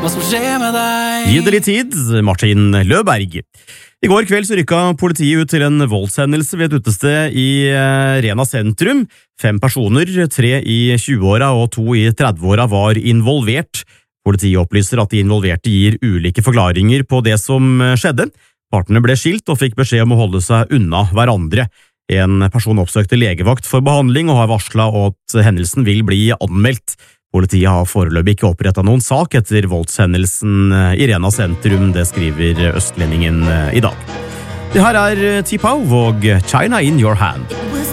hva som skjer med deg. Gi det litt tid, Martin Løberg. I går kveld så rykket politiet ut til en voldshendelse ved et utested i Rena sentrum. 5 personer, 3 i 20-åra og 2 i 30-åra var involvert. Politiet opplyser at de involverte gir ulike forklaringer på det som skjedde. Partene ble skilt og fikk beskjed om å holde seg unna hverandre. En person oppsøkte legevakt for behandling og har varslet at hendelsen vil bli anmeldt. Politiet har foreløpig ikke opprettet noen sak etter voldshendelsen i Rena sentrum, det skriver Østlendingen i dag. Det her T-Pow og China in Your Hand.